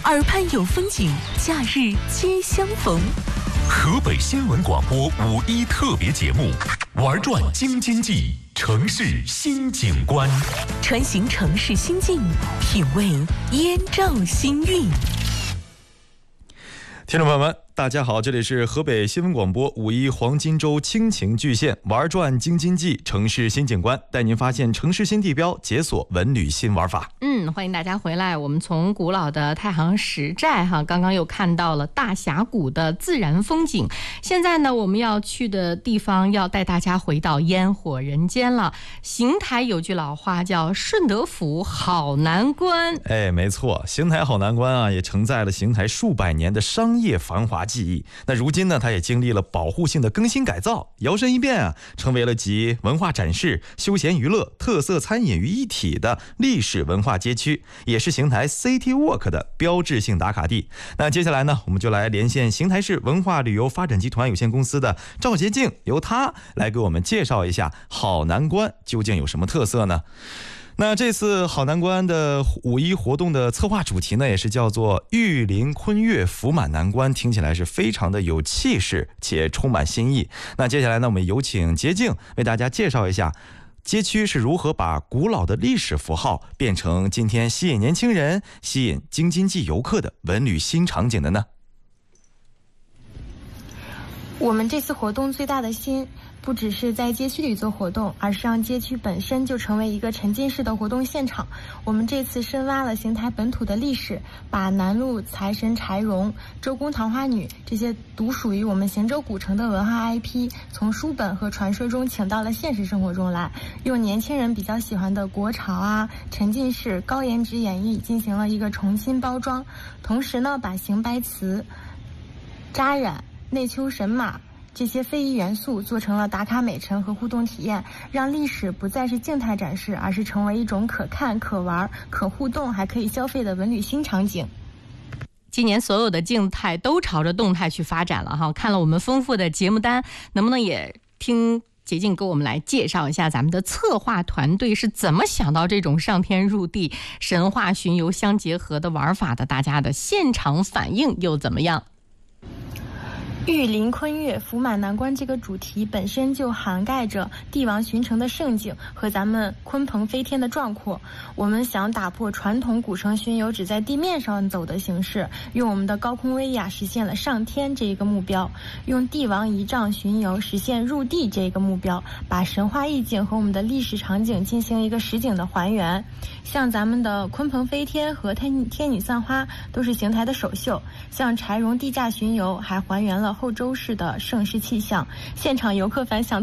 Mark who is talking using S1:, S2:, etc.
S1: 耳畔有风景，假日皆相逢。
S2: 河北新闻广播5·1特别节目，玩转京津冀，城市新景观，
S1: 穿行城市心境，品味燕赵新韵。
S3: 听众朋友们，大家好，这里是河北新闻广播5·1黄金周亲情巨献，玩转京津冀，城市新景观，带您发现城市新地标，解锁文旅新玩法。
S4: 欢迎大家回来。我们从古老的太行石寨刚刚又看到了大峡谷的自然风景。现在呢，我们要去的地方要带大家回到烟火人间了。邢台有句老话叫顺德府好南关。
S3: 没错，邢台好南关啊，也承载了邢台数百年的商业繁华记忆。那如今呢，它也经历了保护性的更新改造，摇身一变啊，成为了集文化展示、休闲娱乐、特色餐饮于一体的历史文化街区，也是邢台 City Walk 的标志性打卡地。那接下来呢，我们就来连线邢台市文化旅游发展集团有限公司的赵洁静，由他来给我们介绍一下好南关究竟有什么特色呢？那这次好南关的5·1活动的策划主题呢，也是叫做玉林昆岳福满南关，听起来是非常的有气势且充满新意。那接下来呢，我们有请洁静为大家介绍一下街区是如何把古老的历史符号变成今天吸引年轻人、吸引京津冀游客的文旅新场景的呢？
S5: 我们这次活动最大的心不只是在街区里做活动，而是让街区本身就成为一个沉浸式的活动现场。我们这次深挖了邢台本土的历史，把南路财神柴荣、周公桃花女这些独属于我们邢州古城的文化 IP 从书本和传说中请到了现实生活中来，用年轻人比较喜欢的国潮沉浸式高颜值演绎进行了一个重新包装。同时呢，把邢白瓷、扎染、内丘神马这些非遗元素做成了打卡美陈和互动体验，让历史不再是静态展示，而是成为一种可看、可玩、可互动还可以消费的文旅新场景。
S4: 今年所有的静态都朝着动态去发展了看了我们丰富的节目单，能不能也听洁静给我们来介绍一下咱们的策划团队是怎么想到这种上天入地、神话巡游相结合的玩法的？大家的现场反应又怎么样？
S5: 玉林昆岳福满南关这个主题本身就涵盖着帝王巡城的盛景和咱们鲲鹏飞天的壮阔。我们想打破传统古城巡游只在地面上走的形式，用我们的高空威亚实现了上天这一个目标，用帝王仪仗巡游实现入地这一个目标，把神话意境和我们的历史场景进行一个实景的还原。像咱们的鲲鹏飞天和天女散花都是邢台的首秀，像柴荣地驾巡游还还原了后周市的盛世气象，现场游客反响